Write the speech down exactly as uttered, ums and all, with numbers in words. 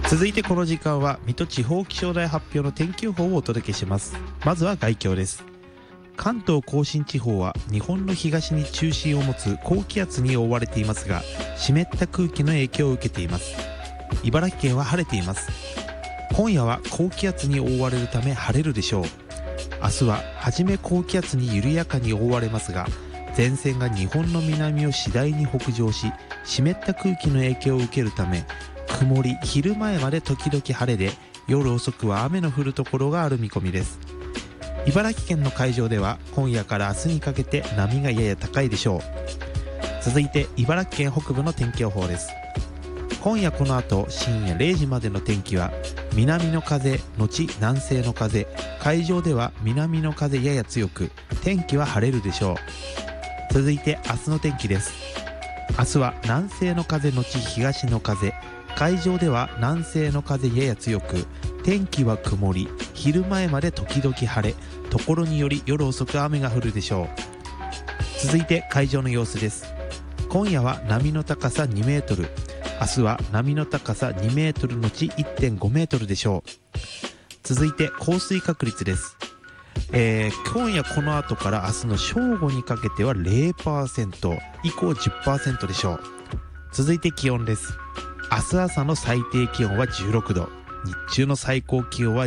続いてこの時間は水戸地方気象台発表の天気予報をお届けします。まずは概況です。関東甲信地方は日本の東に中心を持つ高気圧に覆われていますが、湿った空気の影響を受けています。茨城県は晴れています。今夜は高気圧に覆われるため晴れるでしょう。明日は初め高気圧に緩やかに覆われますが、前線が日本の南を次第に北上し、湿った空気の影響を受けるため、曇り、昼前まで時々晴れで、夜遅くは雨の降るところがある見込みです。茨城県の海上では今夜から明日にかけて波がやや高いでしょう。続いて茨城県北部の天気予報です。今夜この後深夜れいじまでの天気は、南の風のち南西の風、海上では南の風やや強く、天気は晴れるでしょう。続いて明日の天気です。明日は南西の風のち東の風、海上では南西の風やや強く、天気は曇り、昼前まで時々晴れ、ところにより夜遅く雨が降るでしょう。続いて海上の様子です。今夜は波の高さにメートル、明日は波の高さにメートルのち いってんごメートルでしょう。続いて降水確率です。えー、今夜この後から明日の正午にかけては ゼロパーセント、以降 じゅっパーセント でしょう。続いて気温です。明日朝の最低気温はじゅうろくど、日中の最高気温は